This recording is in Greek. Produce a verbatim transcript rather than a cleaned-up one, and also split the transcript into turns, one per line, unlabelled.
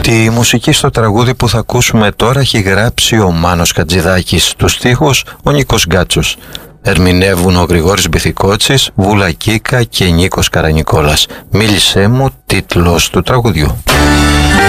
Τη μουσική στο τραγούδι που θα ακούσουμε τώρα έχει γράψει ο Μάνος Χατζηδάκης, τους στίχους ο Νίκος Γκάτσος. Ερμηνεύουν ο Γρηγόρης Μπιθικότσης, Βούλα Κίκα και Νίκος Καρανικόλας. Μίλησέ μου, τίτλος του τραγουδιού.